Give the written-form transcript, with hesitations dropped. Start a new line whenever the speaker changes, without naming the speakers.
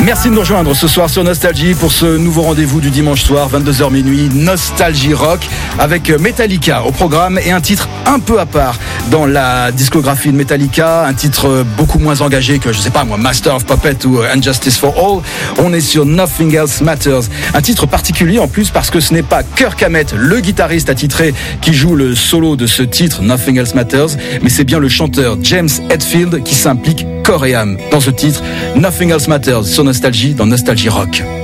Merci de nous rejoindre ce soir sur Nostalgie pour ce nouveau rendez-vous du dimanche soir, 22h minuit, Nostalgie Rock, avec Metallica au programme et un titre un peu à part dans la discographie de Metallica, un titre beaucoup moins engagé que, je sais pas moi, Master of Puppets ou Injustice for All. On est sur Nothing Else Matters, un titre particulier en plus parce que ce n'est pas Kirk Hammett, le guitariste attitré, qui joue le solo de ce titre Nothing Else Matters, mais c'est bien le chanteur James Hetfield qui s'implique corps et âme dans ce titre Nothing Else Matters sur Nostalgie, dans Nostalgie Rock.